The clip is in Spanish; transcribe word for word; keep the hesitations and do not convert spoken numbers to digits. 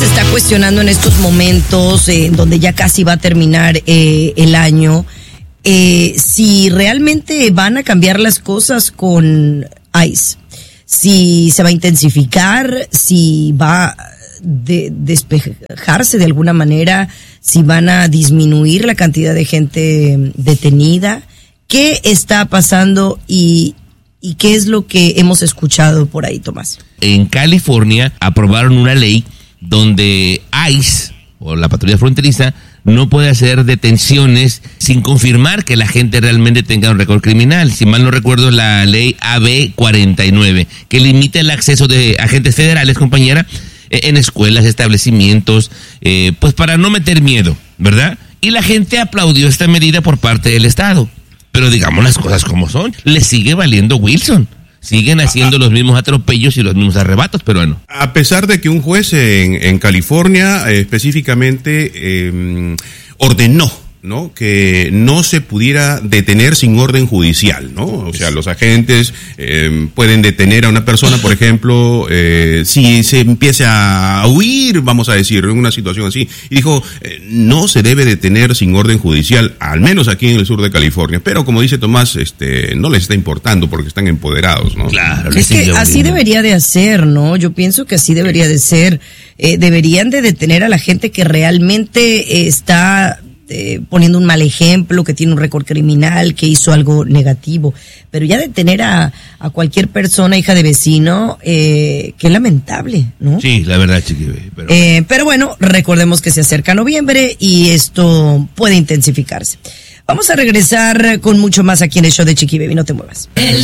se está cuestionando en estos momentos, eh, en donde ya casi va a terminar eh, el año, eh, si realmente van a cambiar las cosas con ICE, si se va a intensificar, si va a de, despejarse de alguna manera, si van a disminuir la cantidad de gente detenida. ¿Qué está pasando y, y qué es lo que hemos escuchado por ahí, Tomás? En California aprobaron una ley donde ICE, o la patrulla fronteriza, no puede hacer detenciones sin confirmar que la gente realmente tenga un récord criminal. Si mal no recuerdo, es la ley A B cuarenta y nueve, que limita el acceso de agentes federales, compañera, en escuelas, establecimientos, eh, pues para no meter miedo, ¿verdad? Y la gente aplaudió esta medida por parte del Estado. Pero digamos las cosas como son, le sigue valiendo Wilson. Siguen haciendo los mismos atropellos y los mismos arrebatos, pero bueno. A pesar de que un juez en, en California eh, específicamente eh, ordenó, ¿no?, que no se pudiera detener sin orden judicial, ¿no? O sea, los agentes eh, pueden detener a una persona, por ejemplo, eh, si se empieza a huir, vamos a decir, en una situación así. Y dijo, eh, no se debe detener sin orden judicial, al menos aquí en el sur de California. Pero como dice Tomás, este, no les está importando porque están empoderados, ¿no? Claro. Es que así debería de hacer, ¿no? Yo pienso que así debería de ser. Eh, deberían de detener a la gente que realmente eh, está Eh, poniendo un mal ejemplo, que tiene un récord criminal, que hizo algo negativo, pero ya detener a, a cualquier persona, hija de vecino, eh, qué lamentable, ¿no? Sí, la verdad, Chiqui. Pero... Eh, pero bueno, recordemos que se acerca noviembre y esto puede intensificarse. Vamos a regresar con mucho más aquí en el show de Chiqui Baby, no te muevas.